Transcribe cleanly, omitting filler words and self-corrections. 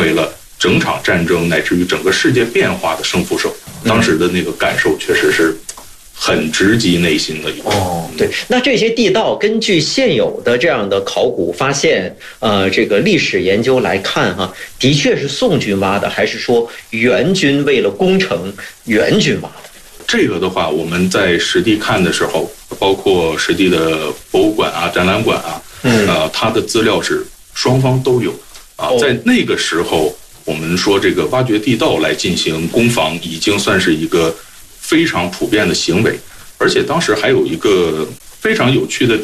为了整场战争乃至于整个世界变化的胜负手。当时的那个感受确实是很直击内心的一个。 对，那这些地道根据现有的这样的考古发现，这个历史研究来看哈，的确是宋军挖的，还是说元军为了攻城元军挖的？ 这个的话，我们在实地看的时候，包括实地的博物馆啊、展览馆啊，它的资料是双方都有啊。在那个时候，我们说这个挖掘地道来进行攻防，已经算是一个非常普遍的行为，而且当时还有一个非常有趣的